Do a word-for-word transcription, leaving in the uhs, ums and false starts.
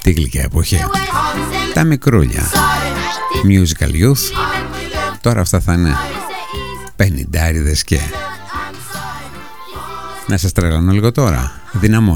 τη γλυκιά εποχή. Τα μικρούλια Musical Youth. Τώρα αυτά θα είναι πενηντάριδες και να σας τρελάνω λίγο τώρα. Δυναμό